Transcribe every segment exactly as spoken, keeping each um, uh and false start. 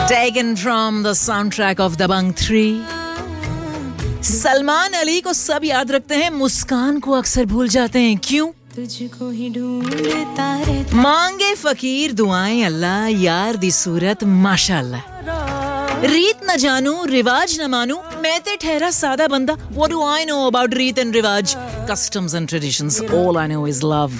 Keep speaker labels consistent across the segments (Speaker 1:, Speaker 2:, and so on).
Speaker 1: Taken from the soundtrack of Dabangg three. Salman Ali को सब याद रखते हैं, मुस्कान को अक्सर भूल जाते हैं. क्यों? तुझको ही ढूंढता रहता. मांगे फकीर दुआएं अल्लाह, यार दी सूरत माशाअल्लाह. रीत न जानू, रिवाज न मानू, मैं ते ठहरा सादा बंदा. What do I know about रीत and रिवाज, customs and traditions? All I know is love.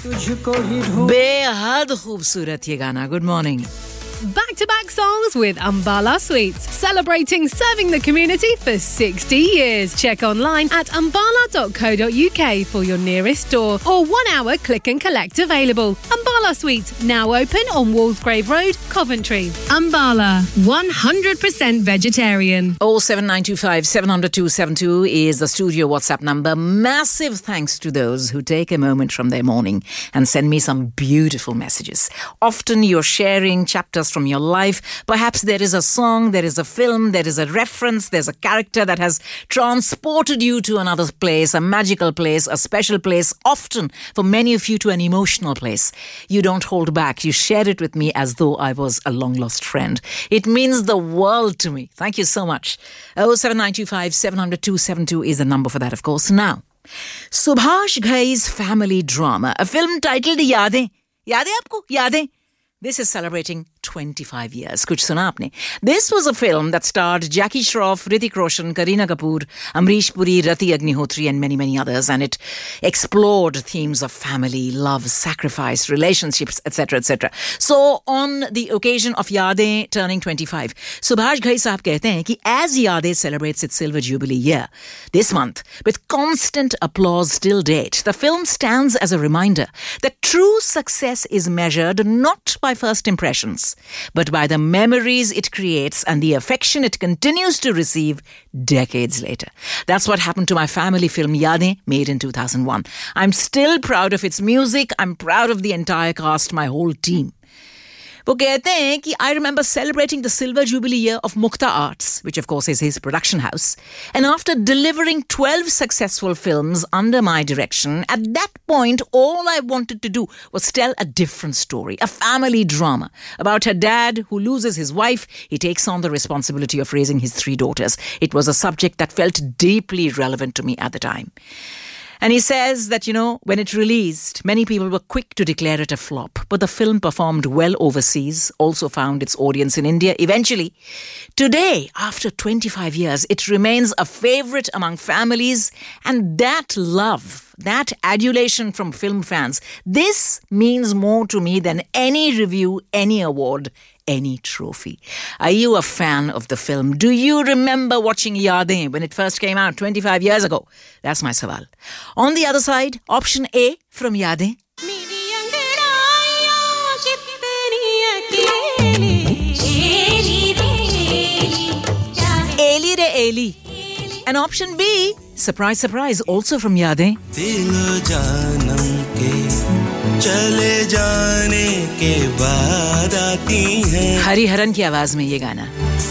Speaker 1: बेहद खूबसूरत ये गाना. Good morning.
Speaker 2: Back-to-back songs with Ambala Sweets, celebrating serving the community for sixty years. Check online at ambala dot co dot uk for your nearest store or one-hour click and collect available. Ambala Sweets, now open on Wallsgrave Road, Coventry. Ambala, one hundred percent vegetarian.
Speaker 1: oh seven nine two five seven zero two seven two is the studio WhatsApp number. Massive thanks to those who take a moment from their morning and send me some beautiful messages. Often you're sharing chapters from your life. Perhaps there is a song, there is a film, there is a reference, there's a character that has transported you to another place, a magical place, a special place, often for many of you to an emotional place. You don't hold back. You share it with me as though I was a long-lost friend. It means the world to me. Thank you so much. oh seven nine two five seven zero two seven two is the number for that, of course. Now, Subhash Ghai's family drama, a film titled Yaadein. Yaadein aapko? Yaadein. This is celebrating twenty-five years. Kuch suna aapne? This was a film that starred Jackie Shroff, Hrithik Roshan, Kareena Kapoor, Amrish Puri, Rati Agnihotri and many, many others. And it explored themes of family, love, sacrifice, relationships, et cetera, et cetera. So on the occasion of Yaadein turning twenty-five, Subhash Ghai Sahab kehte hain ki as Yaadein celebrates its silver jubilee year this month, with constant applause till date, the film stands as a reminder that true success is measured not by first impressions, but by the memories it creates and the affection it continues to receive decades later. That's what happened to my family film Yaadein, made in two thousand one. I'm still proud of its music. I'm proud of the entire cast, my whole team. वो कहते हैं कि I remember celebrating the silver jubilee year of Mukta Arts, which of course is his production house, and after delivering twelve successful films under my direction, at that point all I wanted to do was tell a different story, a family drama about a dad who loses his wife. He takes on the responsibility of raising his three daughters. It was a subject that felt deeply relevant to me at the time. And he says that, you know, when it released, many people were quick to declare it a flop. But the film performed well overseas, also found its audience in India eventually. Today, after twenty-five years, it remains a favorite among families. And that love, that adulation from film fans, this means more to me than any review, any award, any trophy. Are you a fan of the film? Do you remember watching Yaadein when it first came out twenty-five years ago? That's my sawal. On the other side, option A from Yaadein. Eli re Eli. And option B, surprise, surprise, also from Yaadein. चले जाने के बाद आती हैं. हरिहरन की आवाज में ये गाना.